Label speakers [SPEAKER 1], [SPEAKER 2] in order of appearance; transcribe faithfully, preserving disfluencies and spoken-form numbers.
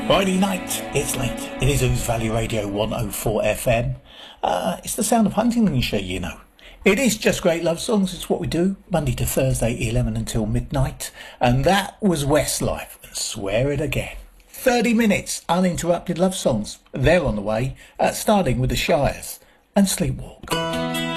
[SPEAKER 1] Friday night, it's late. It is Ouse Valley Radio one oh four F M. Uh, it's the sound of Huntingdonshire, you know. It is just great love songs. It's what we do Monday to Thursday, eleven until midnight. And that was Westlife. And swear it again. thirty minutes uninterrupted love songs. They're on the way, uh, starting with the Shires and Sleepwalk.